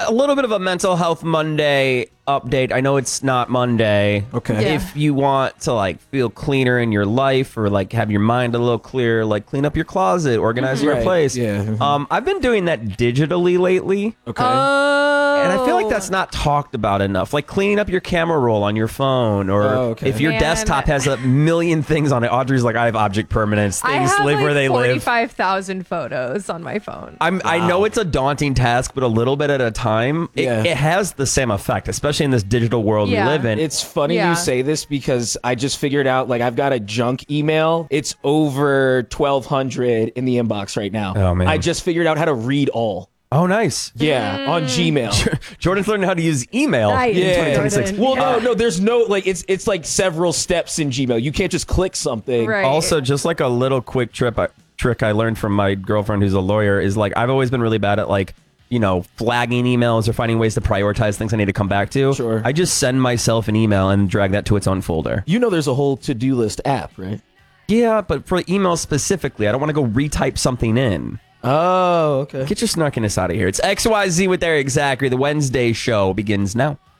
a little bit of a mental health Monday update. I know it's not Monday. Okay. Yeah. If you want to like feel cleaner in your life or like have your mind a little clearer, like clean up your closet, organize your Right, place. yeah. I've been doing that digitally lately. Okay. And I feel like that's not talked about enough. Like cleaning up your camera roll on your phone, or okay. if your Man. desktop has a million things on it. Audrey's like, I have object permanence. I Things have live like where they live. 45,000 photos on my phone. I know it's a daunting task, but a little bit at a time, Yeah. it has the same effect, especially in this digital world Yeah. we live in. It's funny Yeah. you say this because I just figured out, like, I've got a junk email. It's over 1,200 in the inbox right now. Oh, man. I just figured out how to read all. Oh, nice. Yeah, on Gmail. Jordan's learning how to use email Nice. in Yeah. 2026. Jordan. Well, no, there's no, like, it's like several steps in Gmail. You can't just click something. Right. Also, just like a little quick trick I learned from my girlfriend who's a lawyer is like, I've always been really bad at like, you know, flagging emails or finding ways to prioritize things I need to come back to. Sure. I just send myself an email and drag that to its own folder. You know there's a whole to-do list app, right? Yeah, but for emails specifically, I don't want to go retype something in. Oh, okay. Get your snarkiness out of here. It's XYZ with Eric Zachary. The Wednesday show begins now.